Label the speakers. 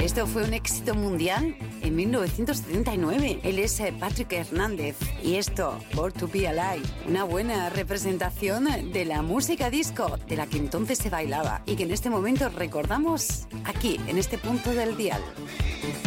Speaker 1: Esto fue un éxito mundial en 1979. Él es Patrick Hernández y esto, Born to Be Alive, una buena representación de la música disco de la que entonces se bailaba y que en este momento recordamos aquí, en este punto del dial.